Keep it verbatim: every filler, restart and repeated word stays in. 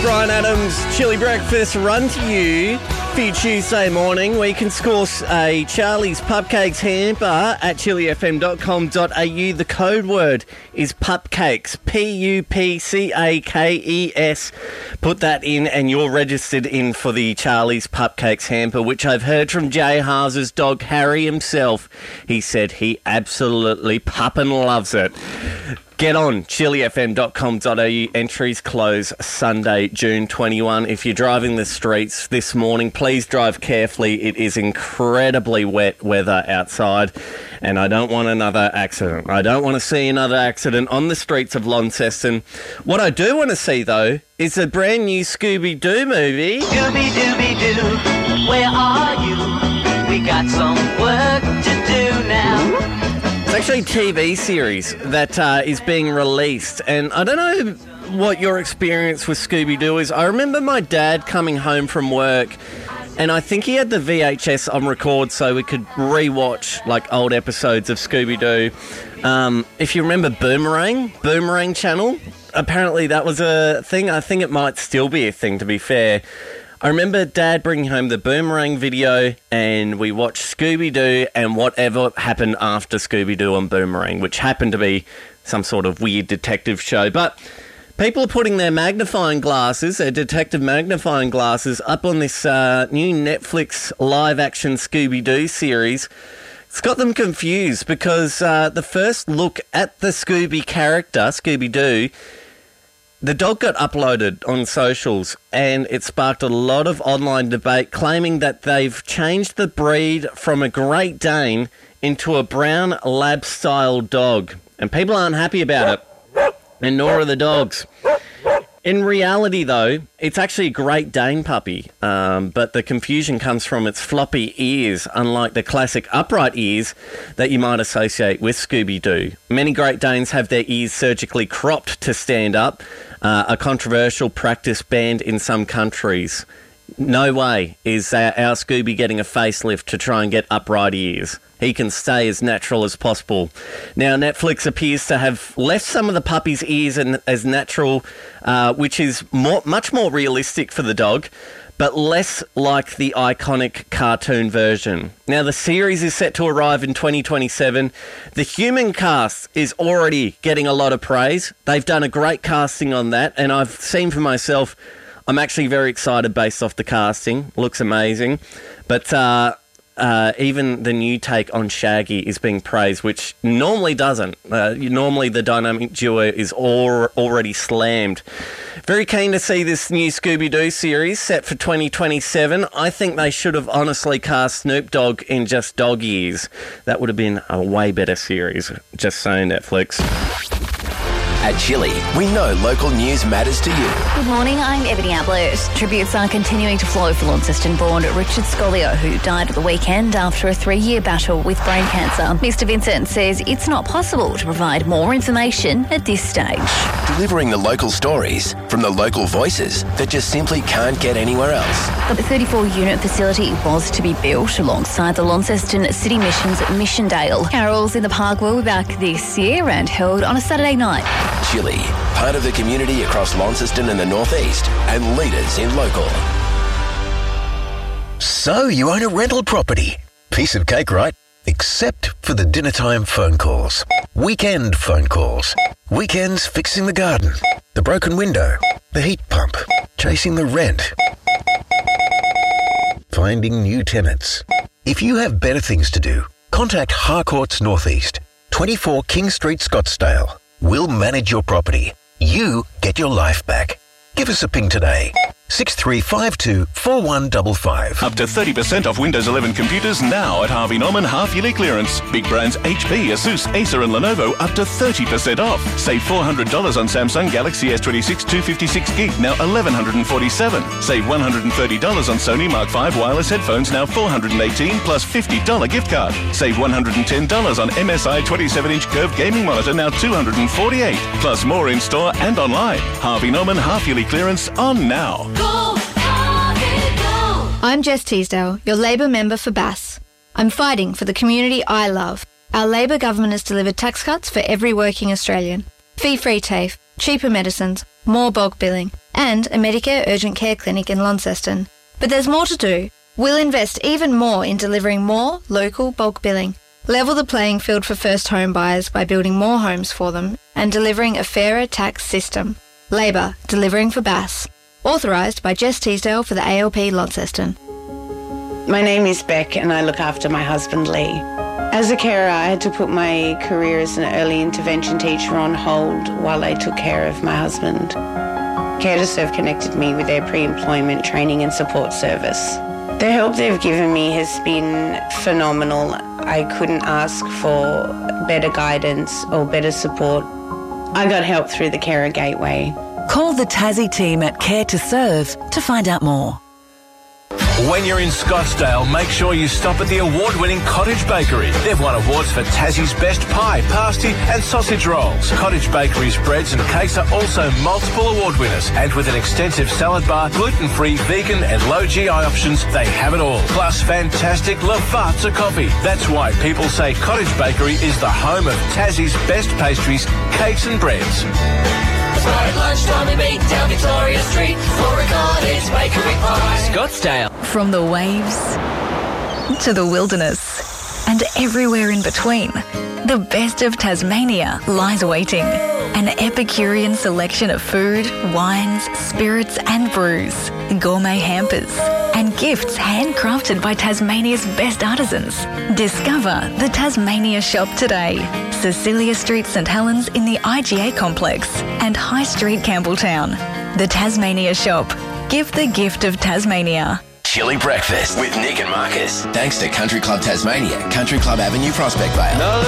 Bryan Adams, Chili Breakfast, run to you for your Tuesday morning, where you can score a Charlie's Pupcakes hamper at chili f m dot com dot a u. The code word is Pupcakes, P U P C A K E S. Put that in and you're registered in for the Charlie's Pupcakes hamper, which I've heard from Jay Haas's dog Harry himself. He said he absolutely puppin' loves it. Get on, chili f m dot com dot a u. Entries close Sunday, June twenty-first. If you're driving the streets this morning, please drive carefully. It is incredibly wet weather outside, and I don't want another accident. I don't want to see another accident on the streets of Launceston. What I do want to see, though, is a brand new Scooby-Doo movie. Scooby-Dooby-Doo, where are you? We got some work to do now. It's actually a T V series that uh, is being released, and I don't know what your experience with Scooby-Doo is. I remember my dad coming home from work, and I think he had the V H S on record so we could re-watch like old episodes of Scooby-Doo. Um, if you remember Boomerang, Boomerang Channel, apparently that was a thing. I think it might still be a thing, to be fair. I remember Dad bringing home the Boomerang video, and we watched Scooby-Doo and whatever happened after Scooby-Doo on Boomerang, which happened to be some sort of weird detective show. But people are putting their magnifying glasses, their detective magnifying glasses, up on this uh, new Netflix live-action Scooby-Doo series. It's got them confused because uh, the first look at the Scooby character, Scooby-Doo, the dog got uploaded on socials, and it sparked a lot of online debate claiming that they've changed the breed from a Great Dane into a brown lab-style dog. And people aren't happy about it, and nor are the dogs. In reality, though, it's actually a Great Dane puppy, um, but the confusion comes from its floppy ears, unlike the classic upright ears that you might associate with Scooby-Doo. Many Great Danes have their ears surgically cropped to stand up, uh, a controversial practice banned in some countries. No way is our, our Scooby getting a facelift to try and get upright ears. He can stay as natural as possible. Now, Netflix appears to have left some of the puppy's ears in, as natural, uh, which is more, much more realistic for the dog, but less like the iconic cartoon version. Now, the series is set to arrive in twenty twenty-seven. The human cast is already getting a lot of praise. They've done a great casting on that, and I've seen for myself, I'm actually very excited based off the casting. Looks amazing. But uh, uh, even the new take on Shaggy is being praised, which normally doesn't. Uh, normally the dynamic duo is all, already slammed. Very keen to see this new Scooby-Doo series set for twenty twenty-seven. I think they should have honestly cast Snoop Dogg in just dog ears. That would have been a way better series. Just saying, Netflix. At Chili, we know local news matters to you. Good morning, I'm Ebony Ablett. Tributes are continuing to flow for Launceston-born Richard Scolio, who died at the weekend after a three-year battle with brain cancer. Mister Vincent says it's not possible to provide more information at this stage. Delivering the local stories from the local voices that just simply can't get anywhere else. The thirty-four unit facility was to be built alongside the Launceston City Missions at Missiondale. Carols in the park will be back this year and held on a Saturday night. Chili, part of the community across Launceston and the northeast, and leaders in local. So you own a rental property. Piece of cake, right? Except for the dinner time phone calls. Weekend phone calls. Weekends fixing the garden. The broken window. The heat pump. Chasing the rent. Finding new tenants. If you have better things to do, contact Harcourts Northeast, twenty-four King Street, Scottsdale. We'll manage your property. You get your life back. Give us a ping today. six three five two, four one five five. Up to thirty percent off Windows eleven computers now at Harvey Norman half-yearly clearance. Big brands H P, Asus, Acer and Lenovo up to thirty percent off. Save four hundred dollars on Samsung Galaxy S twenty-six two fifty-six gig, now eleven forty-seven dollars. Save one hundred thirty dollars on Sony Mark five wireless headphones, now four hundred eighteen dollars plus fifty dollars gift card. Save one hundred ten dollars on M S I twenty-seven inch curved gaming monitor, now two hundred forty-eight dollars. Plus more in store and online. Harvey Norman half-yearly clearance on now. Go, Harvey, go! I'm Jess Teasdale, your Labor member for Bass. I'm fighting for the community I love. Our Labor government has delivered tax cuts for every working Australian. Fee-free TAFE, cheaper medicines, more bulk billing, and a Medicare urgent care clinic in Launceston. But there's more to do. We'll invest even more in delivering more local bulk billing, level the playing field for first home buyers by building more homes for them and delivering a fairer tax system. Labor, delivering for Bass. Authorised by Jess Teasdale for the A L P Launceston. My name is Beck and I look after my husband Lee. As a carer, I had to put my career as an early intervention teacher on hold while I took care of my husband. Care to Serve connected me with their pre-employment training and support service. The help they've given me has been phenomenal. I couldn't ask for better guidance or better support. I got help through the Carer Gateway. Call the Tassie team at Care to Serve to find out more. When you're in Scottsdale, make sure you stop at the award-winning Cottage Bakery. They've won awards for Tassie's best pie, pasty and sausage rolls. Cottage Bakery's breads and cakes are also multiple award winners. And with an extensive salad bar, gluten-free, vegan and low G I options, they have it all. Plus fantastic Lavazza coffee. That's why people say Cottage Bakery is the home of Tassie's best pastries, cakes and breads. So at lunchtime we meet down Victoria Street for a Cottage Bakery pie. Scottsdale. From the waves to the wilderness and everywhere in between, the best of Tasmania lies waiting. An Epicurean selection of food, wines, spirits and brews, gourmet hampers and gifts handcrafted by Tasmania's best artisans. Discover the Tasmania Shop today. Cecilia Street, St Helens in the I G A complex and High Street, Campbelltown. The Tasmania Shop. Give the gift of Tasmania. Chili Breakfast with Nick and Marcus. Thanks to Country Club Tasmania, Country Club Avenue, Prospect Vale. No.